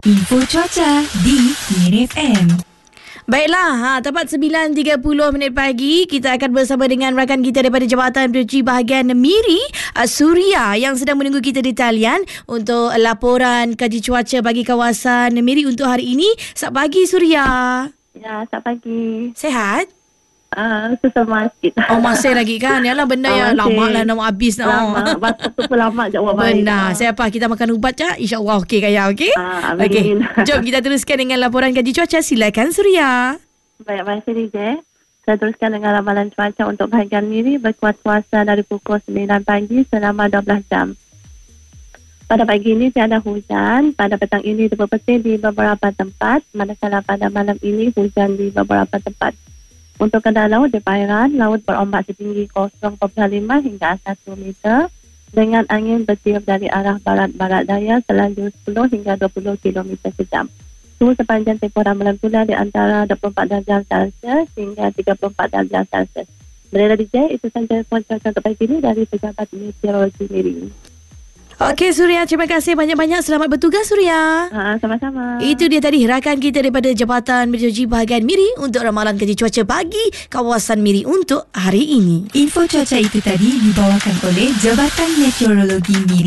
Info cuaca di Miri FM. Baiklah, tepat 9.30 minit pagi, kita akan bersama dengan rakan kita daripada Jabatan Meteorologi Bahagian Miri, Suria, yang sedang menunggu kita di talian untuk laporan kaji cuaca bagi kawasan Miri untuk hari ini. Selamat pagi, Suria. Ya, selamat pagi. Sehat? Susah sikit. Oh, masih lagi kan? Yalah, benda yang lama lah nak habis. Lama. Masa tu pun lama je awak baik. Benar. Siapa kita makan ubat je? InsyaAllah okey kaya, okey? Amin. Okey. Jom kita teruskan dengan laporan kaji cuaca. Silakan, Suria. Baik, terima kasih DJ. Saya teruskan dengan ramalan cuaca untuk bahagian Miri berkuat kuasa dari pukul 9 pagi selama 12 jam. Pada pagi ini tiada hujan. Pada petang ini berpetir di beberapa tempat. Manakala pada malam ini hujan di beberapa tempat. Untuk kedai laut di perairan, laut berombak setinggi 0.5 hingga 1 meter dengan angin bertiup dari arah barat-barat daya selaju 10 hingga 20 km sejam. Suhu sepanjang tempoh ramalan pula di antara 24 darjah Celsius hingga 34 darjah Celsius. Berada DJ, itu sahaja cuaca untuk pagi ini dari Pejabat Meteorologi Miri. Okey, Suria, terima kasih banyak-banyak. Selamat bertugas, Suria. Sama-sama. Itu dia tadi rakan kita daripada Jabatan Meteorologi Bahagian Miri untuk ramalan kaji cuaca bagi kawasan Miri untuk hari ini. Info cuaca itu tadi dibawakan oleh Jabatan Meteorologi Miri.